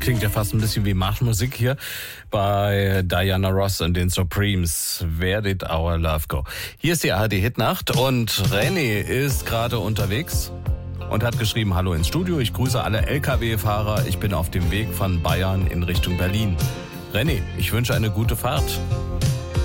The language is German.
klingt ja fast ein bisschen wie Marschmusik hier bei Diana Ross und den Supremes. Where did our love go? Hier ist die ARD-Hitnacht und René ist gerade unterwegs und hat geschrieben, hallo ins Studio, ich grüße alle LKW-Fahrer, ich bin auf dem Weg von Bayern in Richtung Berlin. René, ich wünsche eine gute Fahrt.